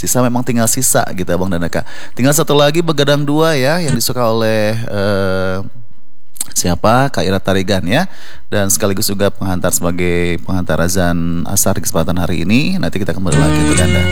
Sisa memang tinggal sisa gitu Abang dan Eka. Tinggal satu lagi Begadang 2 ya, yang disuka oleh siapa? Kak Ira Tarigan ya. Dan sekaligus juga sebagai penghantar azan asar di kesempatan hari ini. Nanti kita kembali lagi untuk Anda.